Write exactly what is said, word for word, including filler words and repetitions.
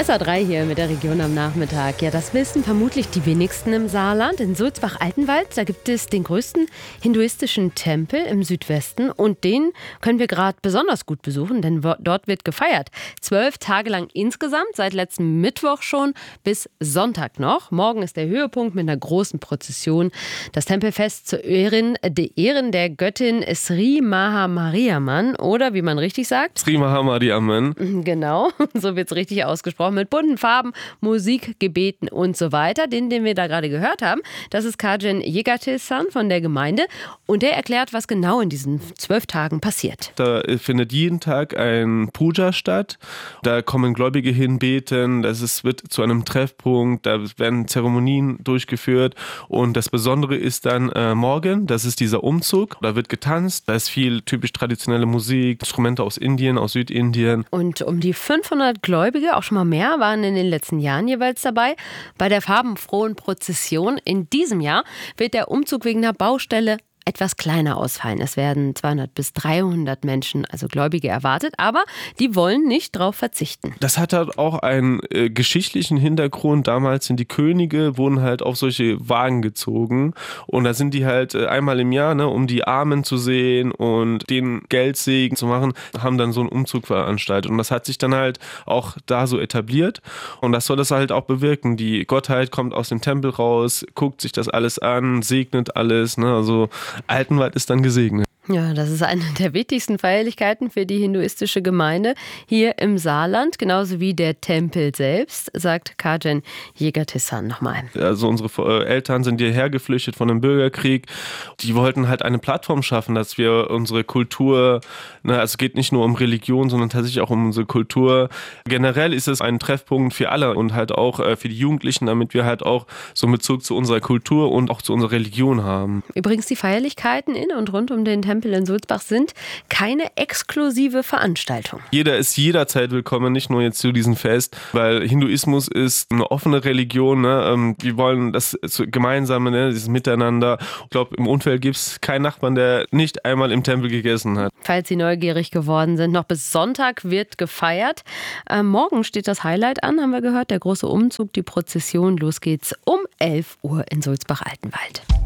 S A drei hier mit der Region am Nachmittag. Ja, das wissen vermutlich die wenigsten im Saarland. In Sulzbach-Altenwald, da gibt es den größten hinduistischen Tempel im Südwesten. Und den können wir gerade besonders gut besuchen, denn dort wird gefeiert. Zwölf Tage lang insgesamt, seit letztem Mittwoch schon bis Sonntag noch. Morgen ist der Höhepunkt mit einer großen Prozession. Das Tempelfest zu Ehren, die Ehren der Göttin Sri Mahamariamman, oder wie man richtig sagt? Sri Mahamariamman. Genau, so wird es richtig ausgesprochen. Mit bunten Farben, Musik, Gebeten und so weiter. Den, den wir da gerade gehört haben, das ist Kajen Yegatil-san von der Gemeinde. Und der erklärt, was genau in diesen zwölf Tagen passiert. Da findet jeden Tag ein Puja statt. Da kommen Gläubige hin, beten. Das ist, wird zu einem Treffpunkt. Da werden Zeremonien durchgeführt. Und das Besondere ist dann äh, morgen, das ist dieser Umzug. Da wird getanzt. Da ist viel typisch traditionelle Musik, Instrumente aus Indien, aus Südindien. Und um die fünfhundert Gläubige, auch schon mal mehr, waren in den letzten Jahren jeweils dabei. Bei der farbenfrohen Prozession in diesem Jahr wird der Umzug wegen einer Baustelle etwas kleiner ausfallen. Es werden zweihundert bis dreihundert Menschen, also Gläubige, erwartet, aber die wollen nicht drauf verzichten. Das hat halt auch einen äh, geschichtlichen Hintergrund. Damals sind die Könige, wurden halt auf solche Wagen gezogen und da sind die halt äh, einmal im Jahr, ne, um die Armen zu sehen und den Geldsegen zu machen, haben dann so einen Umzug veranstaltet und das hat sich dann halt auch da so etabliert und das soll das halt auch bewirken. Die Gottheit kommt aus dem Tempel raus, guckt sich das alles an, segnet alles, ne, also Altenwald ist dann gesegnet. Ja, das ist eine der wichtigsten Feierlichkeiten für die hinduistische Gemeinde hier im Saarland, genauso wie der Tempel selbst, sagt Kajen Yegatil-san nochmal. Also unsere Eltern sind hierher geflüchtet von dem Bürgerkrieg. Die wollten halt eine Plattform schaffen, dass wir unsere Kultur, ne, also es geht nicht nur um Religion, sondern tatsächlich auch um unsere Kultur. Generell ist es ein Treffpunkt für alle und halt auch für die Jugendlichen, damit wir halt auch so einen Bezug zu unserer Kultur und auch zu unserer Religion haben. Übrigens, die Feierlichkeiten in und rund um den Tempel in Sulzbach sind keine exklusive Veranstaltung. Jeder ist jederzeit willkommen, nicht nur jetzt zu diesem Fest, weil Hinduismus ist eine offene Religion. Ne? Wir wollen das Gemeinsame, ne? Dieses Miteinander. Ich glaube, im Umfeld gibt es keinen Nachbarn, der nicht einmal im Tempel gegessen hat. Falls Sie neugierig geworden sind, noch bis Sonntag wird gefeiert. Äh, morgen steht das Highlight an, haben wir gehört, der große Umzug, die Prozession. Los geht's um elf Uhr in Sulzbach-Altenwald.